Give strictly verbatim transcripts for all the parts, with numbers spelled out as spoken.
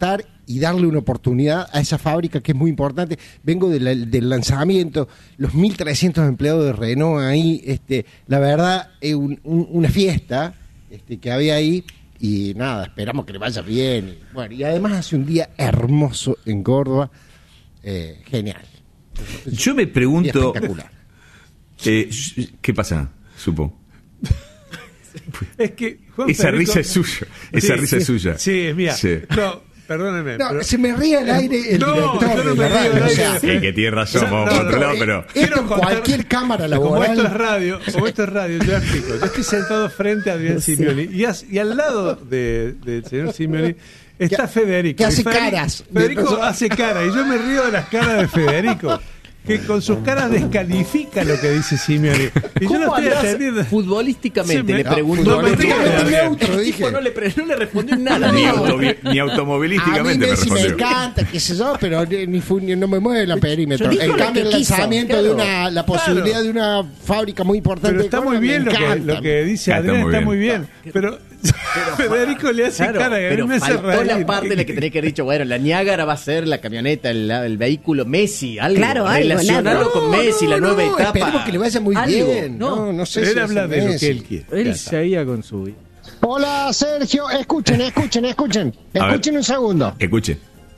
apostar y darle una oportunidad a esa fábrica que es muy importante. Vengo de la, del lanzamiento, los mil trescientos empleados de Renault ahí, este, la verdad, es un, un, una fiesta este, que había ahí. Y nada, esperamos que le vaya bien. Y, bueno, y además hace un día hermoso en Córdoba. Eh, genial. Yo me pregunto... Espectacular. Eh, ¿Qué pasa, Supo? Es que Juan Esa Federico... risa es suya. Esa sí, risa sí, es suya. Sí, es mía. Sí. No, perdóneme. No, pero... se me ríe al aire el no, director yo no de me la río radio. al O sea, aire. Sí, que tiene razón, vamos no, por otro no, lado, eh, pero... esto quiero en contar- cualquier cámara Como laboral. esto es radio, como esto es radio, yo explico. Yo estoy sentado frente a Adrián Sí. Simioni y, as- y al lado de- del señor Simioni está Que- Federico. que hace Y Federico- caras. Federico hace cara y yo me río de las caras de Federico, que con sus caras descalifica lo que dice Simioni. Y yo lo ¿Cómo estoy andás atendiendo. futbolísticamente? Sí, me- le no, preguntó. futbolísticamente neutro, El dije. tipo no le, pre- no le respondió en nada. Ni, No. autobi- ni A mí automovilísticamente me Messi me respondió. encanta, qué sé yo, pero ni, ni fu- ni- no me mueve la perímetro. Dijo En lo cambio, que el quiso, lanzamiento claro. de una, la posibilidad Claro. de una fábrica muy importante. Pero está de muy Córdoba, bien me lo que, encanta. lo que dice Está Adrián, muy está bien. muy bien. Pero Federico le hace Claro, cara que a mí pero me hace faltó reír. la parte en la que tenés que haber dicho, bueno, la Niágara va a ser la camioneta, el, el vehículo Messi, algo. Claro, algo, relacionarlo nada. con Messi, la No, nueva no, etapa. esperemos que le vaya muy Algo, bien. ¿no? No, no sé Él si habla hace de lo Messi. que él quiere. Ya Él está. seguía con su vida. Hola, Sergio. Escuchen, escuchen, escuchen. A ver. Escuchen un segundo. Escuche.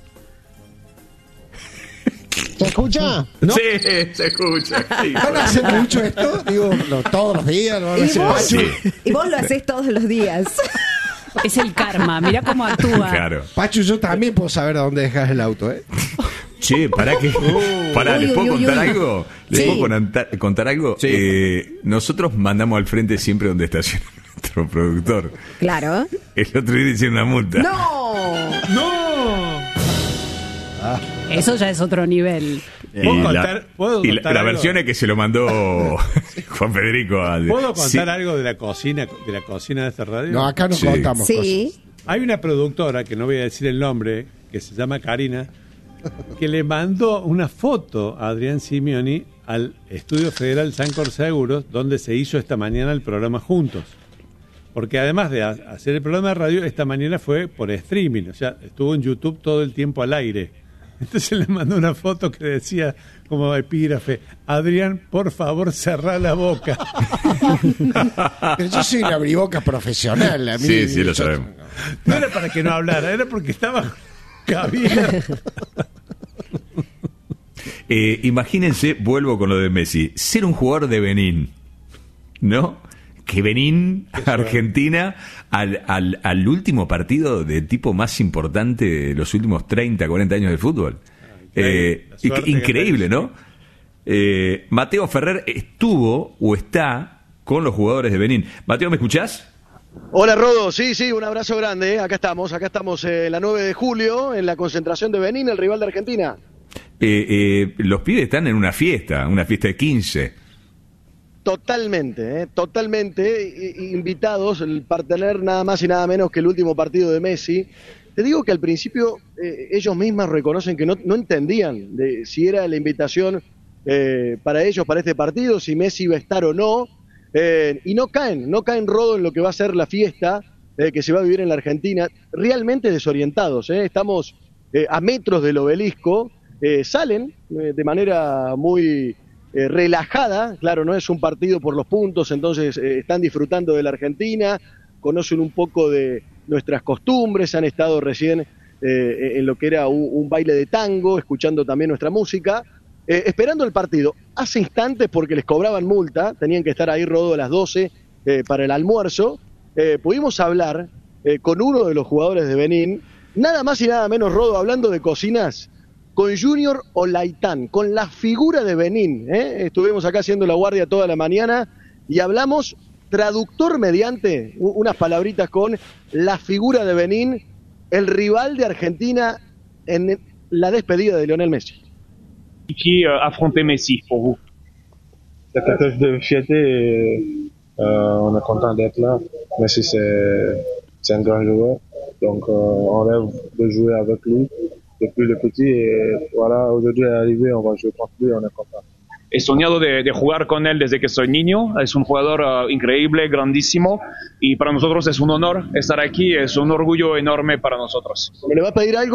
¿Se escucha? ¿No? Sí, se escucha. ¿Van a hacer mucho esto? Digo, lo- todos los días. ¿Lo van a ¿Y hacer? vos? Sí. Y vos lo haces todos los días. Es el karma, mirá cómo actúa. Claro. Pachu, yo también puedo saber a dónde dejas el auto, ¿eh? Che, ¿para qué? ¿Para, Uy, ¿les uy, puedo uy, contar uy. algo? ¿Les Sí. puedo contar, contar algo? Sí. Eh, nosotros mandamos al frente siempre donde estaciona nuestro productor. Claro. El otro día hicieron una multa. ¡No! ¡No! Eso ya es otro nivel. Y ¿Puedo la, contar- puedo y la- contar la algo? versión es que se lo mandó Juan Federico. Al, ¿Puedo contar Sí. algo de la cocina de la cocina de esta radio? No, acá no Sí. contamos Sí. Hay una productora, que no voy a decir el nombre, que se llama Karina, que le mandó una foto a Adrián Simioni al Estudio Federal Sancor Seguros, donde se hizo esta mañana el programa Juntos. Porque además de ha- hacer el programa de radio, esta mañana fue por streaming, o sea, estuvo en YouTube todo el tiempo al aire. Entonces le mandó una foto que decía, como epígrafe, Adrián, por favor, cerrá la boca. cosas. Pero yo soy una abriboca profesional. A mí, Sí, sí, lo yo- sabemos. No era para que no hablara, era porque estaba cabina. Eh, imagínense, vuelvo con lo de Messi, ser un jugador de Benín, ¿no? Que Benín, Argentina, al, al, al último partido de tipo más importante de los últimos treinta, cuarenta años del fútbol. Eh, La suerte inc- increíble, que ¿no? Eh, Mateo Ferrer estuvo o está con los jugadores de Benín. Mateo, ¿me escuchás? Hola Rodo, sí, sí, un abrazo grande, ¿eh? Acá estamos, acá estamos eh, la nueve de julio en la concentración de Benín, el rival de Argentina. Eh, eh, los pibes están en una fiesta, una fiesta de quince. Totalmente, ¿eh? totalmente i- i- invitados el- para tener nada más y nada menos que el último partido de Messi. Te digo que al principio eh, ellos mismos reconocen que no, no entendían de si era la invitación eh, para ellos, para este partido, si Messi iba a estar o no, eh, y no caen, no caen Rodo en lo que va a ser la fiesta eh, que se va a vivir en la Argentina, realmente desorientados, ¿eh? Estamos eh, a metros del obelisco, eh, salen eh, de manera muy eh, relajada, claro, no es un partido por los puntos, entonces eh, están disfrutando de la Argentina, conocen un poco de nuestras costumbres, han estado recién eh, en lo que era un, un baile de tango, escuchando también nuestra música, eh, esperando el partido. Hace instantes, porque les cobraban multa, tenían que estar ahí Rodo a las doce eh, para el almuerzo, eh, pudimos hablar eh, con uno de los jugadores de Benín, nada más y nada menos, Rodo, hablando de cocinas, con Junior Olaitán, con la figura de Benín. ¿eh? Estuvimos acá haciendo la guardia toda la mañana y hablamos, traductor mediante, u- unas palabritas con la figura de Benín, el rival de Argentina en la despedida de Lionel Messi. Qui euh, affrontait Messi pour vous? Ça t'attache de fierté et euh, on est content d'être là. Messi, c'est, c'est un grand joueur. Donc, euh, on rêve de jouer avec lui depuis le petit. Et voilà, aujourd'hui est arrivé, on va jouer contre lui, on est content. He soñado de, de jugar con él desde que soy niño. Es un jugador uh, increíble, grandísimo. Y para nosotros es un honor estar aquí. Es un orgullo enorme para nosotros. ¿Me le va a pedir algo?